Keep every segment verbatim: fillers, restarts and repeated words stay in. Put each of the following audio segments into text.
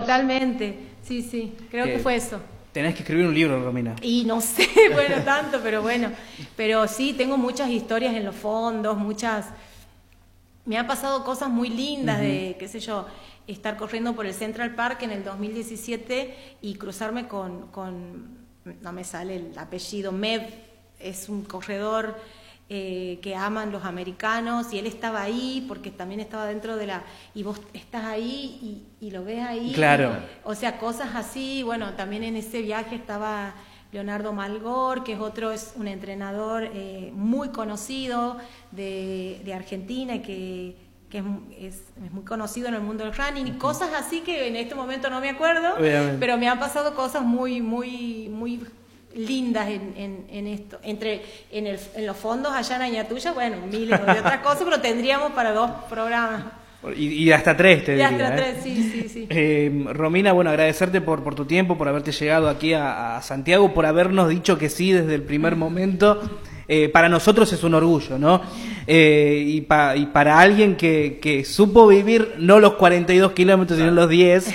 Totalmente, sí, sí, creo que, que fue eso. Tenés que escribir un libro, Romina. Y no sé, bueno, tanto, pero bueno. Pero sí, tengo muchas historias en los fondos, muchas... Me han pasado cosas muy lindas uh-huh. de, qué sé yo, estar corriendo por el Central Park en el dos mil diecisiete y cruzarme con, con no me sale el apellido, Mev, es un corredor eh, que aman los americanos, y él estaba ahí porque también estaba dentro de la... Y vos estás ahí y, y lo ves ahí. Claro. Y, o sea, cosas así. Bueno, también en ese viaje estaba Leonardo Malgor, que es otro, es un entrenador eh, muy conocido de, de Argentina, que, que es, es, es muy conocido en el mundo del running, y cosas así que en este momento no me acuerdo, Obviamente. pero me han pasado cosas muy, muy, muy lindas en, en, en esto, entre en, el, en los fondos allá en Añatuya, bueno, miles de otras cosas, pero tendríamos para dos programas. Y, y hasta tres, te diría. Y hasta ¿eh? tres, sí, sí, sí. Eh, Romina, bueno, agradecerte por, por tu tiempo, por haberte llegado aquí a, a Santiago, por habernos dicho que sí desde el primer momento. Eh, para nosotros es un orgullo, ¿no? Eh, y, pa, y para alguien que, que supo vivir no los cuarenta y dos kilómetros, sino los diez,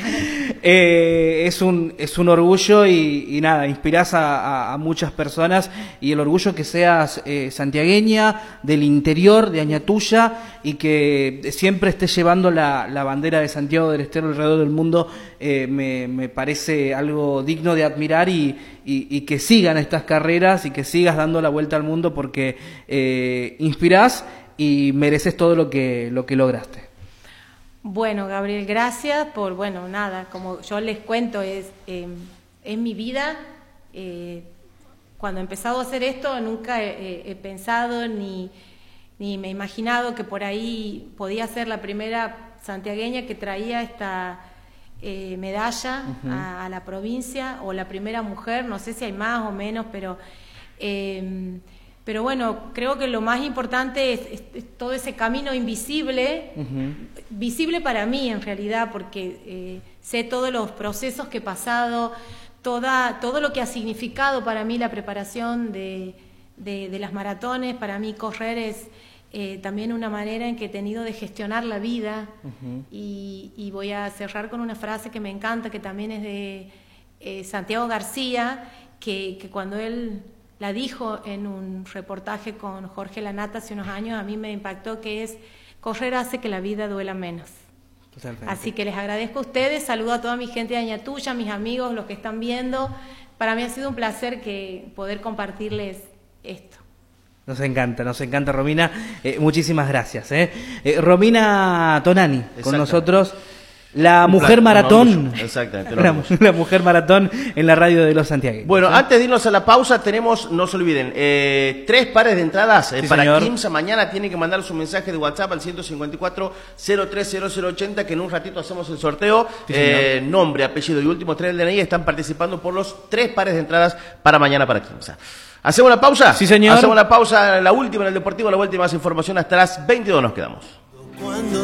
eh, es, un, es un orgullo y, y nada, inspirás a, a, a muchas personas, y el orgullo que seas eh, santiagueña, del interior, de Añatuya, y que siempre estés llevando la, la bandera de Santiago del Estero alrededor del mundo, eh, me, me parece algo digno de admirar, y, y, y que sigan estas carreras y que sigas dando la vuelta al mundo, porque eh, inspirás y mereces todo lo que, lo que lograste. Bueno, Gabriel, gracias por, bueno, nada, como yo les cuento, es, eh, es mi vida. Eh, cuando he empezado a hacer esto, nunca he, he pensado ni, ni me he imaginado que por ahí podía ser la primera santiagueña que traía esta eh, medalla uh-huh. a, a la provincia, o la primera mujer, no sé si hay más o menos, pero... Eh, Pero bueno, creo que lo más importante es, es, es todo ese camino invisible, uh-huh. visible para mí en realidad, porque eh, sé todos los procesos que he pasado, toda, todo lo que ha significado para mí la preparación de, de, de las maratones. Para mí correr es eh, también una manera en que he tenido de gestionar la vida, uh-huh. y, y voy a cerrar con una frase que me encanta, que también es de eh, Santiago García, que, que cuando él... la dijo en un reportaje con Jorge Lanata hace unos años, a mí me impactó, que es: correr hace que la vida duela menos. Totalmente. Así que les agradezco a ustedes, saludo a toda mi gente de Añatuya, mis amigos, los que están viendo. Para mí ha sido un placer que poder compartirles esto. Nos encanta, nos encanta, Romina. Eh, muchísimas gracias. ¿eh? Eh, Romina Tonani, con nosotros. La mujer maratón. Exactamente. La, la mujer maratón en la radio de los santiagueños. Bueno, ¿sí? Antes de irnos a la pausa, tenemos, no se olviden, eh, tres pares de entradas eh, sí, para señor. Quimsa. Mañana tienen que mandar su mensaje de WhatsApp al ciento cincuenta y cuatro, cero tres cero cero ochenta, que en un ratito hacemos el sorteo. Sí, eh, nombre, apellido y último tres del D N I. Están participando por los tres pares de entradas para mañana para Quimsa. ¿Hacemos la pausa? Sí, señor. Hacemos la pausa, la última en el Deportivo, la vuelta y más información. Hasta las veintidós nos quedamos.